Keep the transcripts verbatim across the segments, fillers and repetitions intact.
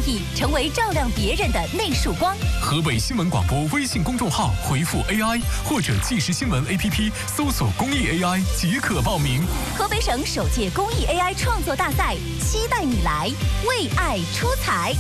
P， 成为照亮别人的内束光。 河北新闻广播微信公众号回复 A I 或者即时新闻 A P P 搜索公益 A I 即可报名。 河北省首届公益 A I 创作大赛，期待你来为爱出彩。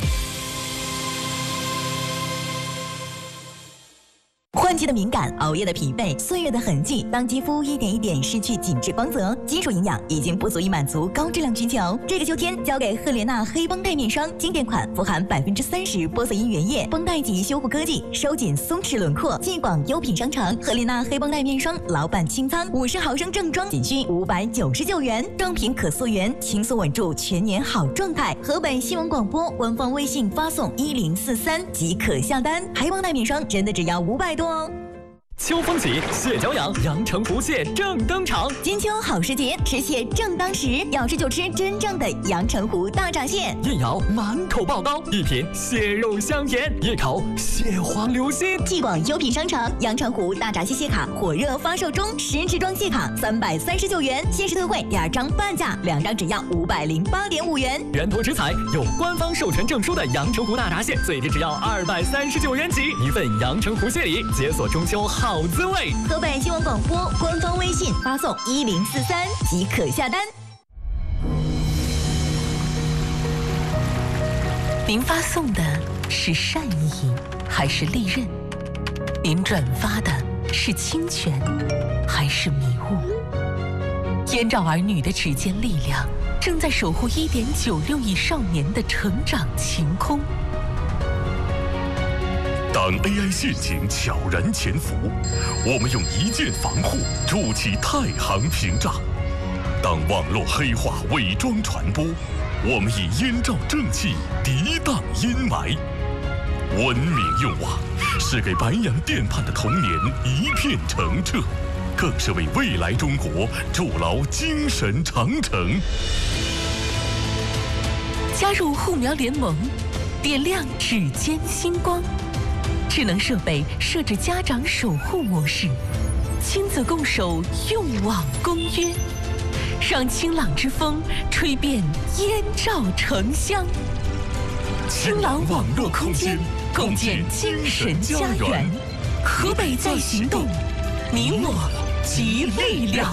换季的敏感，熬夜的疲惫，岁月的痕迹，当肌肤一点一点失去紧致光泽，基础营养已经不足以满足高质量需求。这个秋天，交给赫莲娜黑绷带面霜经典款，富含百分之三十玻色因原液，绷带级修护科技，收紧松弛轮廓。继广优品商城赫莲娜黑绷带面霜老板清仓五十毫升正装，仅需五百九十九元，正品可溯源，轻松稳住全年好状态。河北新闻广播官方微信发送一零四三即可下单，黑绷带面霜真的只要五百多哦。 秋风起，蟹脚痒，阳澄湖蟹正登场。 金秋好时节，吃蟹正当时，要吃就吃真正的阳澄湖大闸蟹。 一咬满口爆膏，一品蟹肉香甜，一口蟹黄流心。 继广优品商城阳澄湖大闸蟹蟹卡火热发售中，十支装蟹卡三百三十九元，限时特惠两张半价，两张只要五百零八点五元。 源头直采有官方授权证书的阳澄湖大闸蟹，最低只要二百三十九元起，一份阳澄湖蟹礼，解锁中秋好。好滋味！ 河北新闻广播官方微信发送一零四三即可下单。您发送的是善意还是利刃？您转发的是侵权还是迷雾？燕赵儿女的指尖力量正在守护一点九六亿少年的成长晴空。 当 A I 陷阱悄然潜伏，我们用一键防护筑起太行屏障；当网络黑话伪装传播，我们以燕赵正气涤荡阴霾。文明用网是给白洋淀畔的童年一片澄澈，更是为未来中国筑牢精神长城。 加入护苗联盟，点亮指尖星光。智能设备设置家长守护模式，亲子共守用网公约，让清朗之风吹遍燕赵城乡。清朗网络空间，共建精神家园。河北在行动，你我集力量。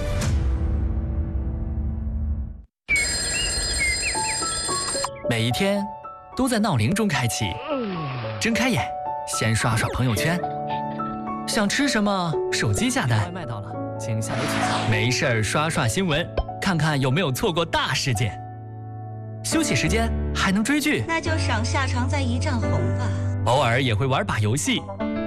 每一天都在闹铃中开启，睁开眼先刷刷朋友圈，想吃什么手机下单，外卖到了，请下楼取餐。没事儿刷刷新闻，看看有没有错过大事件。休息时间还能追剧， 那就赏夏常在一丈红吧。 偶尔也会玩把游戏。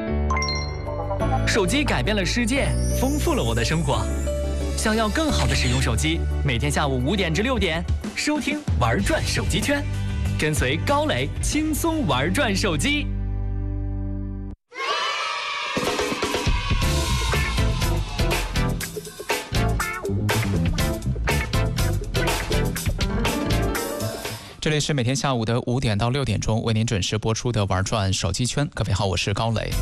手机改变了世界，丰富了我的生活。想要更好的使用手机，每天下午五点至六点收听玩转手机圈，跟随高磊轻松玩转手机。 这里是每天下午的五点到六点钟为您准时播出的玩转手机圈。各位好，我是高磊。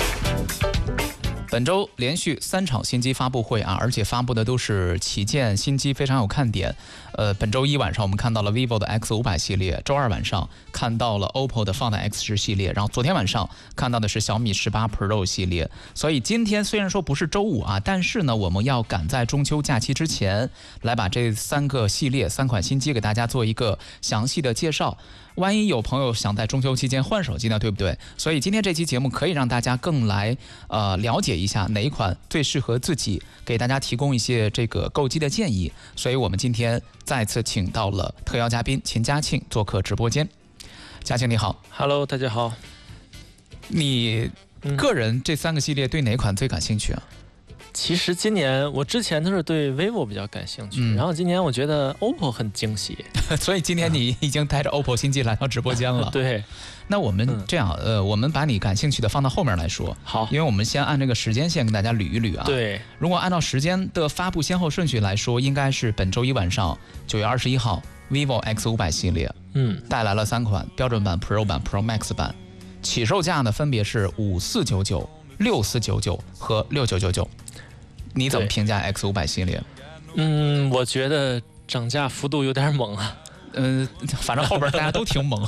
本周连续三场新机发布会啊，而且发布的都是旗舰新机，非常有看点。呃，本周一晚上我们看到了 vivo 的 X 五百 系列，周二晚上看到了 O P P O 的 Find X 十 系列，然后昨天晚上看到的是小米十八 Pro 系列。所以今天虽然说不是周五啊，但是呢，我们要赶在中秋假期之前来把这三个系列三款新机给大家做一个详细的介绍。万一有朋友想在中秋期间换手机呢，对不对？所以今天这期节目可以让大家更来呃了解一下哪一款最适合自己，给大家提供一些这个购机的建议。所以我们今天再次请到了特邀嘉宾秦嘉庆做客直播间。嘉庆你好。 Hello， 大家好。 你个人这三个系列对哪款最感兴趣啊？ 其实今年我之前都是对 vivo 比较感兴趣，嗯、然后今年我觉得 O P P O 很惊喜， 所以今天你已经带着 O P P O 新机来到直播间了。 对， 那我们这样，呃，我们把你感兴趣的放到后面来说。 好， 因为我们先按这个时间线跟大家捋一捋啊。 对， 如果按照时间的发布先后顺序来说，应该是本周一晚上九月二十一号 vivo X 五百 系列，嗯，带来了三款标准版、Pro 版、Pro Max 版，起售价呢分别是五四九九、六四九九和六九九九。你怎么评价 X 五百 系列？ 嗯，我觉得涨价幅度有点猛啊。 嗯、呃，反正后边大家都挺猛。